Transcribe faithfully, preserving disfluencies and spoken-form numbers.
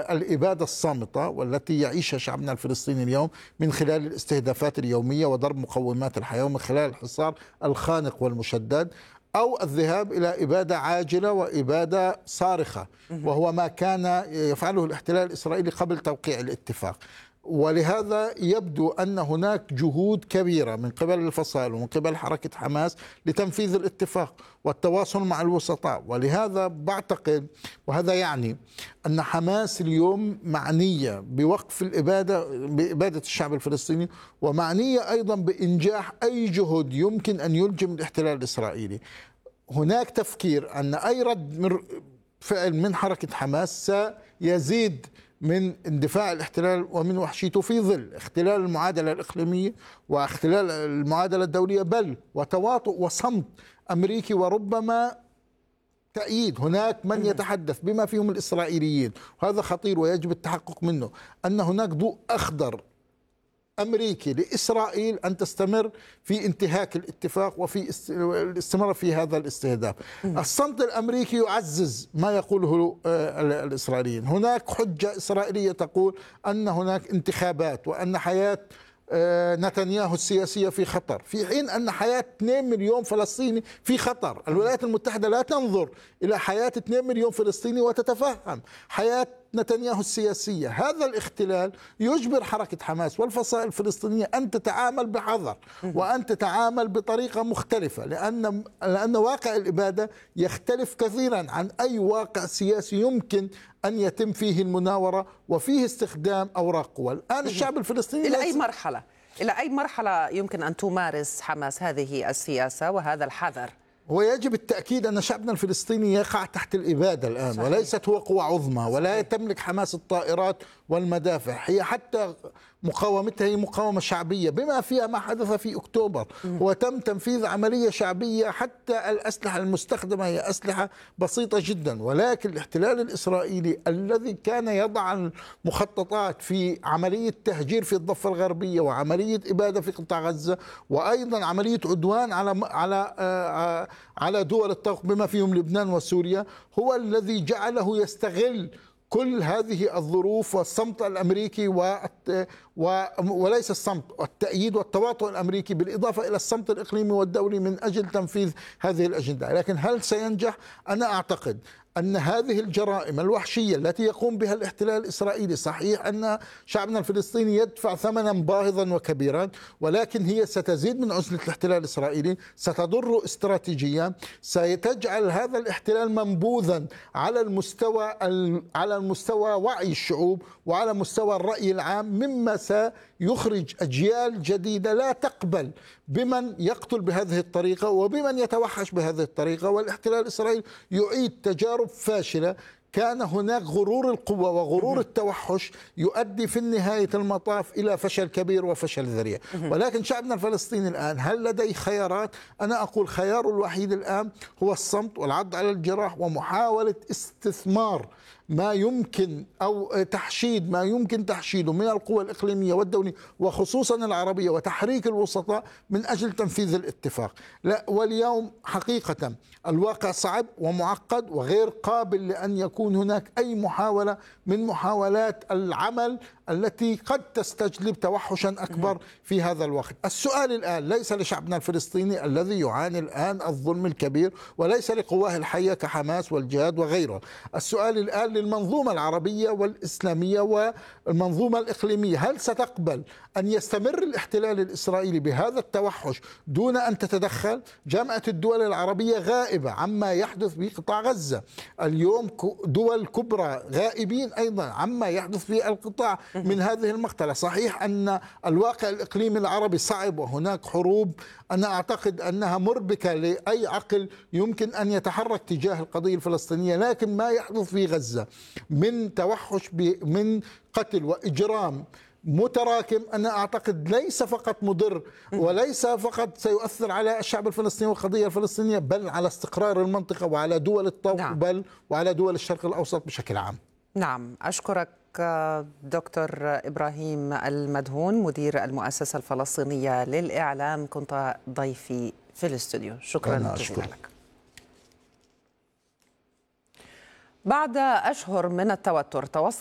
الإبادة الصامتة والتي يعيشها شعبنا الفلسطيني اليوم من خلال الاستهدافات اليومية وضرب مقومات الحياة ومن خلال الحصار الخانق والمشدد، أو الذهاب إلى إبادة عاجلة وإبادة صارخة، وهو ما كان يفعله الاحتلال الإسرائيلي قبل توقيع الاتفاق. ولهذا يبدو أن هناك جهود كبيرة من قبل الفصائل ومن قبل حركة حماس لتنفيذ الاتفاق والتواصل مع الوسطاء. ولهذا بعتقد، وهذا يعني أن حماس اليوم معنية بوقف الإبادة بإبادة الشعب الفلسطيني، ومعنية أيضا بإنجاح أي جهد يمكن أن يلجم الاحتلال الإسرائيلي. هناك تفكير أن أي رد فعل من حركة حماس سيزيد من اندفاع الاحتلال ومن وحشيته في ظل اختلال المعادلة الإقليمية واختلال المعادلة الدولية، بل وتواطؤ وصمت أمريكي وربما تأييد. هناك من يتحدث بما فيهم الإسرائيليين، وهذا خطير ويجب التحقق منه، أن هناك ضوء أخضر أمريكي لإسرائيل أن تستمر في انتهاك الاتفاق وفي الاستمرار في هذا الاستهداف. الصمت الأمريكي يعزز ما يقوله الإسرائيليين. هناك حجة إسرائيلية تقول أن هناك انتخابات وأن حياة نتنياهو السياسية في خطر، في حين أن حياة اثنين مليون فلسطيني في خطر. الولايات المتحدة لا تنظر إلى حياة اثنين مليون فلسطيني وتتفهم حياة نتنياهو السياسية. هذا الاختلال يجبر حركة حماس والفصائل الفلسطينية أن تتعامل بحذر وأن تتعامل بطريقة مختلفة، لأن لأن واقع الإبادة يختلف كثيرا عن أي واقع سياسي يمكن أن يتم فيه المناورة وفيه استخدام أوراق قوى. الآن الشعب الفلسطيني إلى أي مرحلة إلى أي مرحلة يمكن أن تمارس حماس هذه السياسة وهذا الحذر؟ ويجب التأكيد أن شعبنا الفلسطيني يقع تحت الإبادة الآن. صحيح. وليست هو قوة عظمى، ولا تملك حماس الطائرات والمدافع. هي حتى مقاومتها هي مقاومة شعبية، بما فيها ما حدث في أكتوبر. وتم تنفيذ عملية شعبية، حتى الأسلحة المستخدمة هي أسلحة بسيطة جدا. ولكن الاحتلال الإسرائيلي الذي كان يضع المخططات في عملية تهجير في الضفة الغربية وعملية إبادة في قطاع غزة وأيضا عملية عدوان على على آه على دول الطرف بما فيهم لبنان وسوريا، هو الذي جعله يستغل كل هذه الظروف والصمت الأمريكي و... و... وليس الصمت، والتأييد والتواطؤ الأمريكي بالإضافة إلى الصمت الإقليمي والدولي من أجل تنفيذ هذه الأجندة. لكن هل سينجح؟ أنا أعتقد أن هذه الجرائم الوحشية التي يقوم بها الاحتلال الإسرائيلي، صحيح أن شعبنا الفلسطيني يدفع ثمنا باهظا وكبيرا، ولكن هي ستزيد من عزلة الاحتلال الإسرائيلي، ستضر استراتيجيا، ستجعل هذا الاحتلال منبوذا على المستوى على المستوى وعي الشعوب وعلى مستوى الرأي العام، مما سيخرج أجيال جديدة لا تقبل بمن يقتل بهذه الطريقة وبمن يتوحش بهذه الطريقة. والاحتلال الإسرائيلي يعيد تجارب فاشلة. كان هناك غرور القوة وغرور التوحش يؤدي في نهاية المطاف إلى فشل كبير وفشل ذريع. ولكن شعبنا الفلسطيني الآن هل لديه خيارات؟ أنا أقول خياره الوحيد الآن هو الصمت والعض على الجراح ومحاولة استثمار ما يمكن أو تحشيد ما يمكن تحشيده من القوى الإقليمية والدولية وخصوصا العربية وتحريك الوسطاء من أجل تنفيذ الاتفاق. لا، واليوم حقيقة الواقع صعب ومعقد وغير قابل لأن يكون هناك أي محاولة من محاولات العمل التي قد تستجلب توحشا أكبر في هذا الوقت. السؤال الآن ليس لشعبنا الفلسطيني الذي يعاني الآن الظلم الكبير، وليس لقواه الحية كحماس والجهاد وغيره. السؤال الآن للمنظومة العربية والإسلامية والمنظومة الإقليمية، هل ستقبل أن يستمر الاحتلال الإسرائيلي بهذا التوحش دون أن تتدخل؟ جامعة الدول العربية غائبة عما يحدث في قطاع غزة. اليوم دول كبرى غائبين أيضا عما يحدث في القطاع من هذه المقتلة. صحيح أن الواقع الإقليمي العربي صعب وهناك حروب، أنا أعتقد أنها مربكة لأي عقل يمكن أن يتحرك تجاه القضية الفلسطينية، لكن ما يحدث في غزة من توحش من قتل وإجرام متراكم أنا أعتقد ليس فقط مضر وليس فقط سيؤثر على الشعب الفلسطيني والقضية الفلسطينية، بل على استقرار المنطقة وعلى دول الطرف. نعم. بل وعلى دول الشرق الأوسط بشكل عام. نعم، أشكرك دكتور إبراهيم المدهون مدير المؤسسة الفلسطينية للإعلام، كنت ضيفي في الاستوديو. شكرا جزيلا لك. بعد أشهر من التوتر توصل